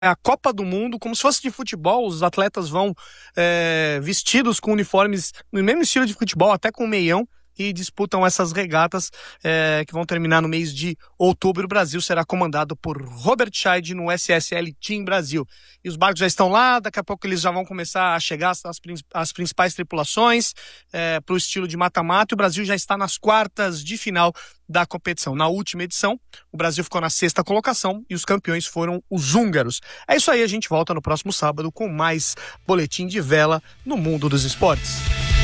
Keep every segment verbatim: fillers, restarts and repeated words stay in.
a Copa do Mundo, como se fosse de futebol. Os atletas vão é, vestidos com uniformes no mesmo estilo de futebol, até com meião, e disputam essas regatas é, que vão terminar no mês de outubro. O Brasil será comandado por Robert Scheid no S S L Team Brasil. E os barcos já estão lá, daqui a pouco eles já vão começar a chegar as, as principais tripulações é, para o estilo de mata-mata. E o Brasil já está nas quartas de final da competição. Na última edição, o Brasil ficou na sexta colocação e os campeões foram os húngaros. É isso aí, a gente volta no próximo sábado com mais Boletim de Vela no mundo dos esportes.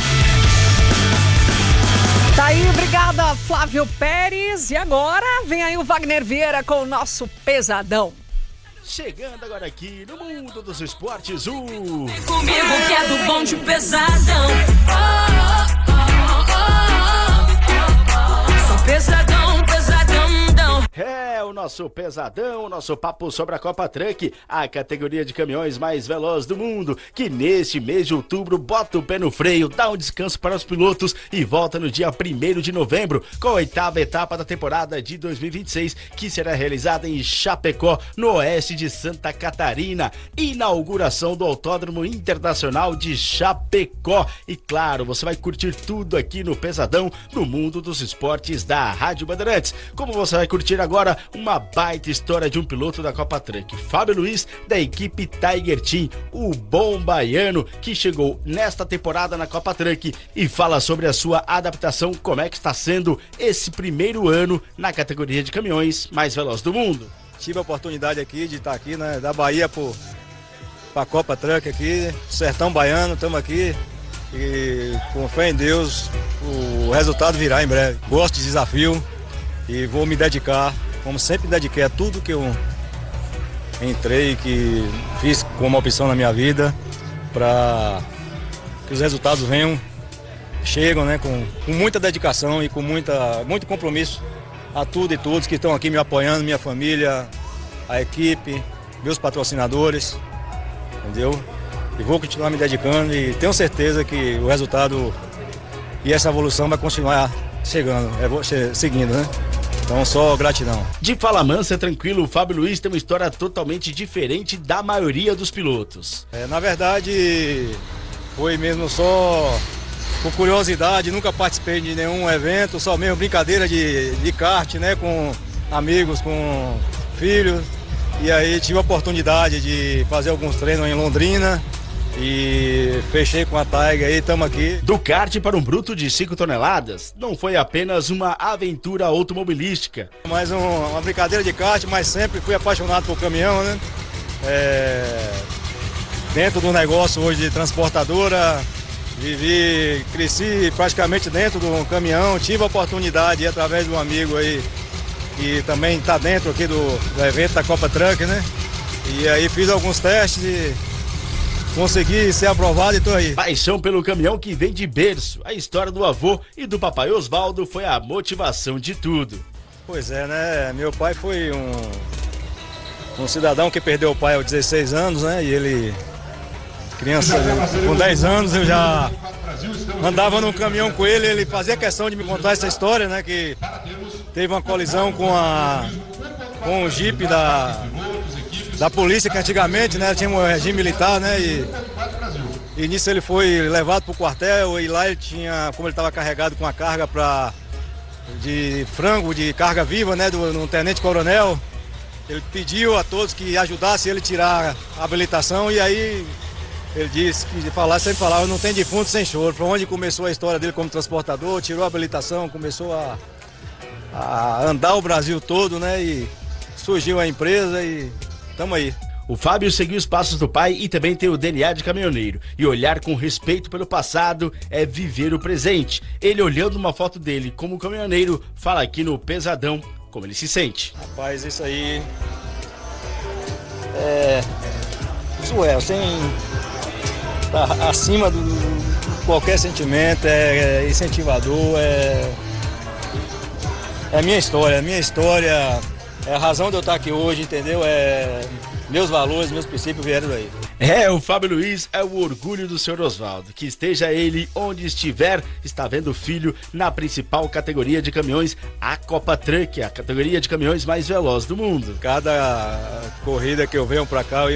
Tá aí, obrigada, Flávio Pérez. E agora vem aí o Wagner Vieira com o nosso Pesadão. Chegando agora aqui no mundo dos esportes, o... Vem comigo que é do bonde pesadão. Oh, oh, oh, oh, oh, oh. Só pesadão, pesadão, dão. É o nosso pesadão, o nosso papo sobre a Copa Truck, a categoria de caminhões mais veloz do mundo, que neste mês de outubro bota o pé no freio, dá um descanso para os pilotos e volta no dia primeiro de novembro com a oitava etapa da temporada de dois mil e vinte e seis, que será realizada em Chapecó, no oeste de Santa Catarina. Inauguração do Autódromo Internacional de Chapecó. E claro, você vai curtir tudo aqui no Pesadão, no mundo dos esportes da Rádio Bandeirantes. Como você vai curtir agora uma baita história de um piloto da Copa Truck, Fábio Luiz, da equipe Tiger Team, o bom baiano que chegou nesta temporada na Copa Truck e fala sobre a sua adaptação, como é que está sendo esse primeiro ano na categoria de caminhões mais veloz do mundo. Tive a oportunidade aqui de estar aqui, né, da Bahia para a Copa Truck aqui, sertão baiano, estamos aqui e com fé em Deus o resultado virá em breve. Gosto de desafio e vou me dedicar, como sempre me dediquei a tudo que eu entrei, que fiz como opção na minha vida, para que os resultados venham, chegam, né, com, com muita dedicação e com muita, muito compromisso a tudo e todos que estão aqui me apoiando, minha família, a equipe, meus patrocinadores, entendeu? E vou continuar me dedicando e tenho certeza que o resultado e essa evolução vai continuar chegando, é, seguindo, né? Então só gratidão. De fala mansa, tranquilo, o Fábio Luiz tem uma história totalmente diferente da maioria dos pilotos. É, na verdade, foi mesmo só por curiosidade, nunca participei de nenhum evento, só mesmo brincadeira de, de kart, né, com amigos, com filhos. E aí tive a oportunidade de fazer alguns treinos em Londrina e fechei com a Tiger e estamos aqui. Do kart para um bruto de cinco toneladas, não foi apenas uma aventura automobilística. Mais um, uma brincadeira de kart, mas sempre fui apaixonado por caminhão, né? É, dentro do negócio hoje de transportadora, vivi, cresci praticamente dentro do caminhão, tive a oportunidade, através de um amigo aí, que também está dentro aqui do, do evento da Copa Truck, né? E aí fiz alguns testes e consegui ser aprovado e tô aí. Paixão pelo caminhão que vem de berço. A história do avô e do papai Osvaldo foi a motivação de tudo. Pois é, né? Meu pai foi um, um cidadão que perdeu o pai aos dezesseis anos, né? E ele, criança, com dez anos, eu já andava num caminhão com ele. Ele fazia questão de me contar essa história, né? Que teve uma colisão com, a, com o Jeep da... da polícia, que antigamente, né, tinha um regime militar, né, e, e nisso ele foi levado para o quartel e lá ele tinha, como ele estava carregado com a carga pra, de frango, de carga viva, né, do, do tenente-coronel, ele pediu a todos que ajudassem ele a tirar a habilitação e aí ele disse que falar, sempre falava, não tem defunto sem choro. Foi onde começou a história dele como transportador, tirou a habilitação, começou a, a andar o Brasil todo, né, e surgiu a empresa e tamo aí. O Fábio seguiu os passos do pai e também tem o D N A de caminhoneiro. E olhar com respeito pelo passado é viver o presente. Ele, olhando uma foto dele como caminhoneiro, fala aqui no Pesadão como ele se sente. Rapaz, isso aí é... Isso é, sem... Tá acima de qualquer sentimento, é incentivador, é... É a minha história, a minha história... É a razão de eu estar aqui hoje, entendeu? É meus valores, meus princípios vieram daí. É, o Fábio Luiz é o orgulho do senhor Oswaldo. Que esteja ele onde estiver, está vendo o filho na principal categoria de caminhões, a Copa Truck, a categoria de caminhões mais veloz do mundo. Cada corrida que eu venho pra cá, eu